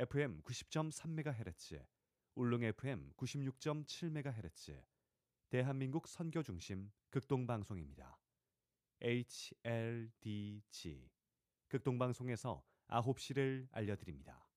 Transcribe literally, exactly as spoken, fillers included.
에프엠 구십 점 삼 메가헤르츠, 울릉 에프엠 구십육 점 칠 메가헤르츠, 대한민국 선교 중심 극동방송입니다. 에이치엘디지 극동방송에서 아홉 시를 알려드립니다.